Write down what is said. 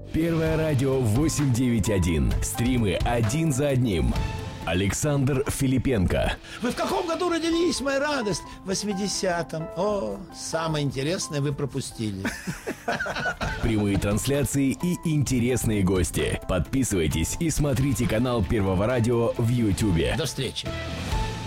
Первое радио 891. Стримы один за одним. Александр Филипенко. Вы в каком году родились, моя радость? В 80-м. О, самое интересное вы пропустили. Прямые трансляции и интересные гости. Подписывайтесь и смотрите канал Первого радио в Ютубе. До встречи.